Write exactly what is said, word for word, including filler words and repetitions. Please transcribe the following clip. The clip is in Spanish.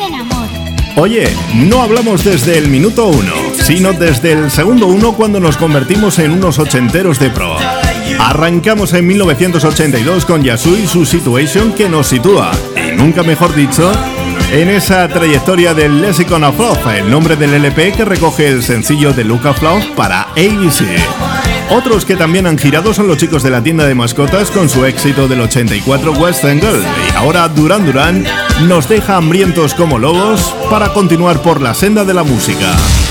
en amor. Oye, no hablamos desde el minuto uno, sino desde el segundo uno cuando nos convertimos en unos ochenteros de pro. Arrancamos en mil novecientos ochenta y dos con Yazoo y su Situation, que nos sitúa, y nunca mejor dicho, en esa trayectoria del Lexicon of Love, el nombre del L P que recoge el sencillo de Look of Love para A B C. Otros que también han girado son los chicos de la tienda de mascotas con su éxito del ochenta y cuatro West End Girl, y ahora Duran Duran nos deja hambrientos como lobos para continuar por la senda de la música.